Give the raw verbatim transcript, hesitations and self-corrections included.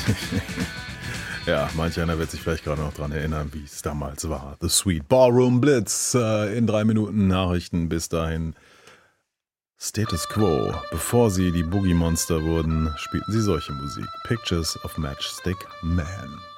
Ja, manch einer wird sich vielleicht gerade noch dran erinnern, wie es damals war. The Sweet Ballroom Blitz äh, in drei Minuten Nachrichten. Bis dahin Status Quo. Bevor sie die Boogie Monster wurden, spielten sie solche Musik. Pictures of Matchstick Man.